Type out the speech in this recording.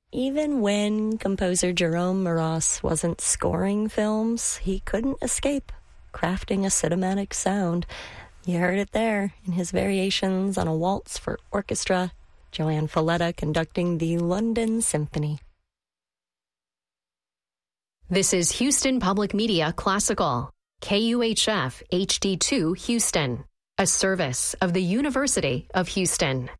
Even when composer Jerome Moross wasn't scoring films, he couldn't escape crafting a cinematic sound. You heard it there in his variations on a waltz for orchestra, Joanne Falletta conducting the London Symphony. This is Houston Public Media Classical, KUHF HD2 Houston, a service of the University of Houston.